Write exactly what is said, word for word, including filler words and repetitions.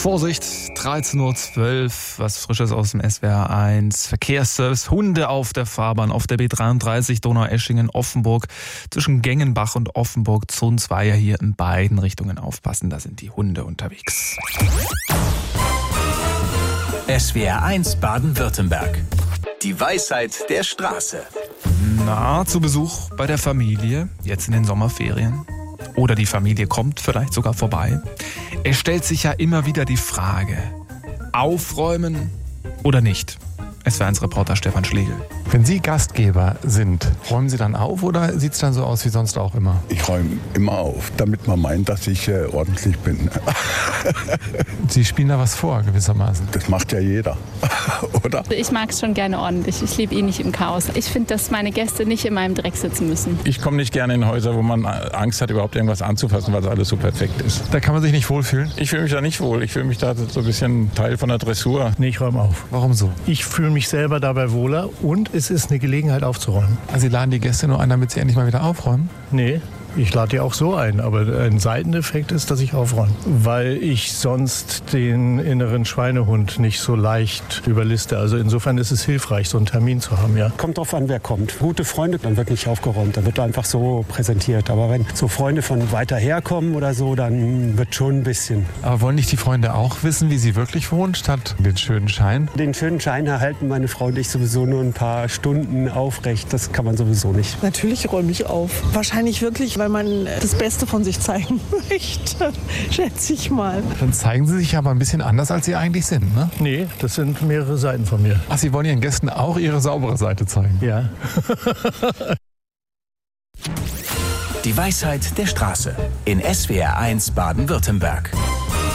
Vorsicht, dreizehn Uhr zwölf, was Frisches aus dem S W R eins. Verkehrsservice, Hunde auf der Fahrbahn, auf der B dreiunddreißig Donaueschingen-Offenburg, zwischen Gengenbach und Offenburg-Zunzweier hier in beiden Richtungen aufpassen, da sind die Hunde unterwegs. S W R eins Baden-Württemberg. Die Weisheit der Straße. Na, zu Besuch bei der Familie, jetzt in den Sommerferien. Oder die Familie kommt vielleicht sogar vorbei. Es stellt sich ja immer wieder die Frage, aufräumen oder nicht? S W R eins Reporter Stefan Schlegel. Wenn Sie Gastgeber sind, räumen Sie dann auf oder sieht es dann so aus wie sonst auch immer? Ich räume immer auf, damit man meint, dass ich äh, ordentlich bin. Sie spielen da was vor gewissermaßen. Das macht ja jeder, oder? Ich mag es schon gerne ordentlich. Ich lebe eh nicht im Chaos. Ich finde, dass meine Gäste nicht in meinem Dreck sitzen müssen. Ich komme nicht gerne in Häuser, wo man Angst hat, überhaupt irgendwas anzufassen, weil alles so perfekt ist. Da kann man sich nicht wohlfühlen? Ich fühle mich da nicht wohl. Ich fühle mich da so ein bisschen Teil von der Dressur. Nee, ich räume auf. Warum so? Ich fühle mich selber dabei wohler und es ist eine Gelegenheit aufzuräumen. Also Sie laden die Gäste nur ein, damit sie endlich mal wieder aufräumen? Nee. Ich lade die auch so ein, aber ein Seiteneffekt ist, dass ich aufräume. Weil ich sonst den inneren Schweinehund nicht so leicht überliste. Also insofern ist es hilfreich, so einen Termin zu haben, ja. Kommt drauf an, wer kommt. Gute Freunde, dann wird nicht aufgeräumt, dann wird einfach so präsentiert. Aber wenn so Freunde von weiter her kommen oder so, dann wird schon ein bisschen. Aber wollen nicht die Freunde auch wissen, wie sie wirklich wohnen, statt den schönen Schein? Den schönen Schein erhalten meine Frau und ich sowieso nur ein paar Stunden aufrecht. Das kann man sowieso nicht. Natürlich räume ich auf. Wahrscheinlich wirklich, weil man das Beste von sich zeigen möchte, schätze ich mal. Dann zeigen Sie sich aber ein bisschen anders, als Sie eigentlich sind, ne? Nee, das sind mehrere Seiten von mir. Ach, Sie wollen Ihren Gästen auch Ihre saubere Seite zeigen? Ja. Die Weisheit der Straße in S W R eins Baden-Württemberg.